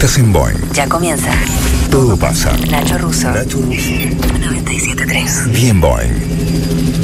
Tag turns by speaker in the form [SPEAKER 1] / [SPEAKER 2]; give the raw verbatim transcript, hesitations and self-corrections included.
[SPEAKER 1] Estás en Boing.
[SPEAKER 2] Ya comienza.
[SPEAKER 1] Todo pasa.
[SPEAKER 2] Nacho Russo.
[SPEAKER 1] Nacho Russo.
[SPEAKER 2] noventa y siete punto tres.
[SPEAKER 1] Bien Boing.